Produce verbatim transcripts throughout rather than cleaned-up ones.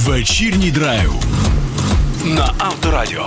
Вечірній драйв на Авторадіо.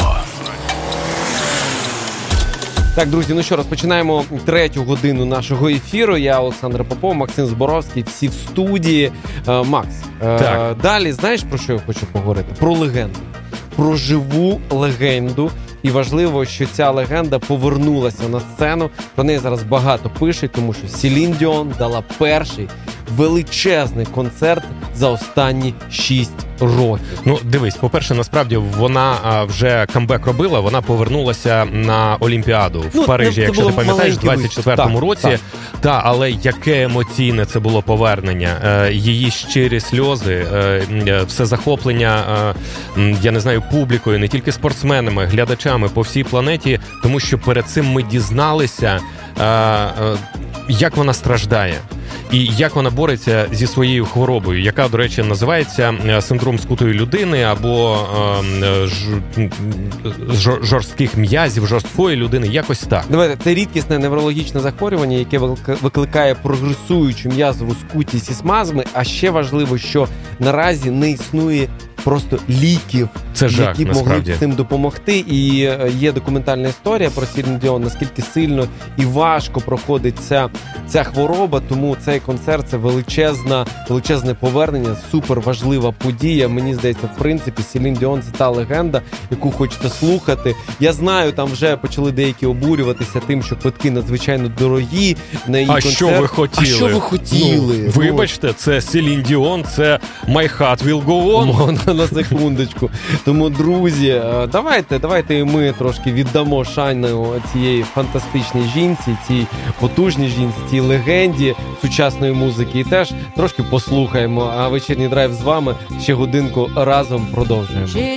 Так, друзі, ну що, розпочинаємо третю годину нашого ефіру. Я Олександр Попов, Максим Зборовський, всі в студії. Е, Макс, е, далі знаєш, про що я хочу поговорити? Про легенду. Про живу легенду. І важливо, що ця легенда повернулася на сцену. Про неї зараз багато пишуть, тому що Селін Діон дала перший величезний концерт за останні шість років. Ну, дивись, по-перше, насправді вона а, вже камбек робила, вона повернулася на Олімпіаду в ну, Парижі, якщо ти пам'ятаєш, в двадцять четвертому році. Так, Та, але яке емоційне це було повернення. Е, її щирі сльози, е, все захоплення, е, я не знаю, публікою, не тільки спортсменами, глядачами по всій планеті, тому що перед цим ми дізналися, е, е, як вона страждає. І як вона бореться зі своєю хворобою, яка, до речі, називається синдром скутої людини або е, ж, жорстких м'язів, жорсткої людини, якось так. Давайте, це рідкісне неврологічне захворювання, яке викликає прогресуючу м'язову скутість і спазми, а ще важливо, що наразі не існує просто ліків, це жах, які б могли цим допомогти. І є документальна історія про Селін Діон, наскільки сильно і важко проходить ця, ця хвороба, тому цей концерт – це величезна, величезне повернення, супер важлива подія. Мені здається, в принципі, Селін Діон – це та легенда, яку хочете слухати. Я знаю, там вже почали деякі обурюватися тим, що квитки надзвичайно дорогі на її а концерт. Що ви хотіли? А що ви хотіли? Ну, вибачте, це Селін Діон, це My Heart Will Go On. На секундочку. Тому, друзі, давайте, давайте і ми трошки віддамо шану цієї фантастичній жінці, цій потужній жінці, цій легенді сучасної музики. І теж трошки послухаємо. А вечірній драйв з вами ще годинку разом продовжуємо.